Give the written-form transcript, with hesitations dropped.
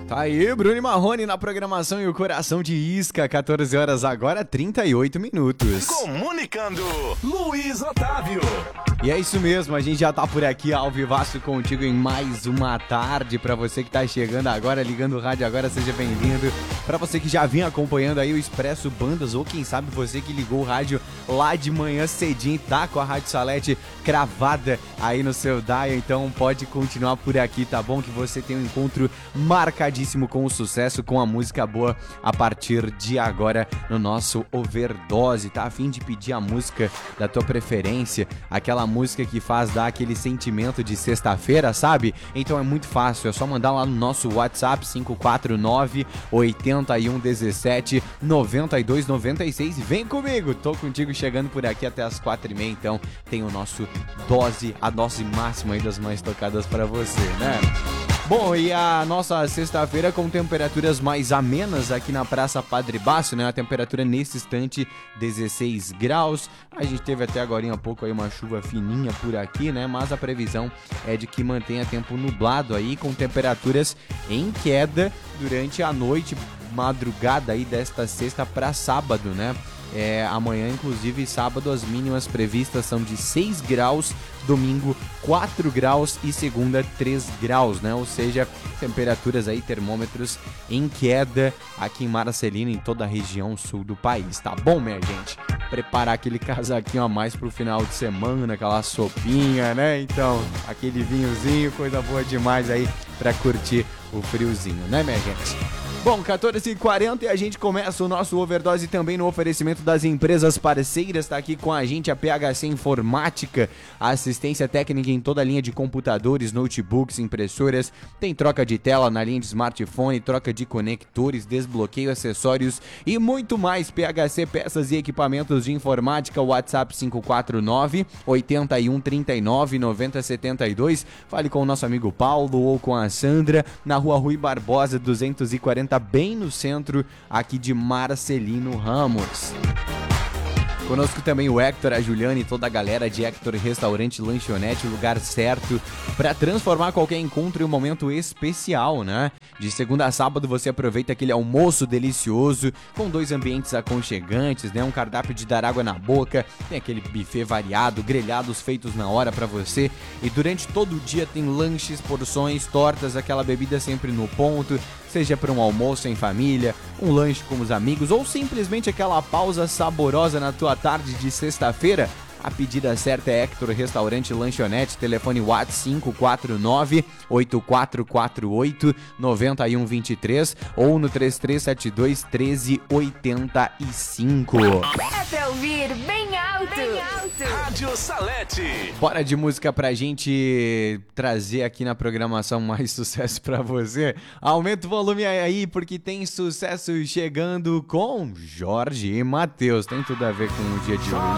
Tá aí, Bruno e Marrone na programação e o coração de isca, 14 horas agora, 38 minutos. Comunicando, Luiz Otávio. E é isso mesmo, a gente já tá por aqui ao vivaço contigo em mais uma tarde. Pra você que tá chegando agora, ligando o rádio agora, seja bem-vindo. Pra você que já vinha acompanhando aí o Expresso Bandas, ou quem sabe você que ligou o rádio lá de manhã cedinho, tá com a Rádio Salete cravada aí no seu dial, então pode continuar por aqui, tá bom? Que você tem um encontro marcadíssimo com o sucesso, com a música boa a partir de agora no nosso Overdose. Tá a fim de pedir a música da tua preferência, aquela música que faz dar aquele sentimento de sexta-feira, sabe? Então é muito fácil, é só mandar lá no nosso WhatsApp 549-8117-9296. Vem comigo, tô contigo chegando por aqui até as 4h30, então tem o nosso dose, a dose máxima aí das mais tocadas pra você, né? Bom, e a nossa sexta-feira com temperaturas mais amenas aqui na Praça Padre Bácio, né? A temperatura nesse instante 16 graus. A gente teve até agora há pouco aí uma chuva fininha por aqui, né? Mas a previsão é de que mantenha tempo nublado aí, com temperaturas em queda durante a noite, madrugada aí desta sexta para sábado, né? Amanhã, inclusive, sábado, as mínimas previstas são de 6 graus, domingo 4 graus e segunda 3 graus, né? Ou seja, temperaturas aí, termômetros em queda aqui em Marcelino, em toda a região sul do país, tá bom, minha gente? Preparar aquele casaquinho a mais pro final de semana, aquela sopinha, né? Então, aquele vinhozinho, coisa boa demais aí pra curtir o friozinho, né, minha gente? Bom, 14h40 e a gente começa o nosso Overdose também no oferecimento das empresas parceiras. Tá aqui com a gente a PHC Informática, a assistência técnica em toda a linha de computadores, notebooks, impressoras. Tem troca de tela na linha de smartphone, troca de conectores, desbloqueio, acessórios e muito mais. PHC Peças e Equipamentos de Informática, WhatsApp 549-8139-9072. Fale com o nosso amigo Paulo ou com a Sandra, na Rua Rui Barbosa 240, bem no centro aqui de Marcelino Ramos. Conosco também o Hector, a Juliana e toda a galera de Hector Restaurante e Lanchonete, o lugar certo para transformar qualquer encontro em um momento especial, né? De segunda a sábado você aproveita aquele almoço delicioso, com 2 ambientes aconchegantes, né? Um cardápio de dar água na boca, tem aquele buffet variado, grelhados feitos na hora para você, e durante todo o dia tem lanches, porções, tortas, aquela bebida sempre no ponto, seja para um almoço em família, um lanche com os amigos ou simplesmente aquela pausa saborosa na tua tarde de sexta-feira. A pedida certa é Hector Restaurante e Lanchonete, telefone WhatsApp 549-8448-9123 ou no 3372-1385. É pra ouvir bem alto. Rádio Salete. Bora de música pra gente trazer aqui na programação mais sucesso pra você. Aumenta o volume aí, porque tem sucesso chegando com Jorge e Matheus. Tem tudo a ver com o dia de hoje.